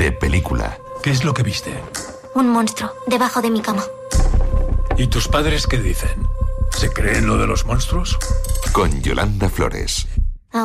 de película. ¿Qué es lo que viste? Un monstruo debajo de mi cama. ¿Y tus padres qué dicen? ¿Se creen lo de los monstruos? Con Yolanda Flores.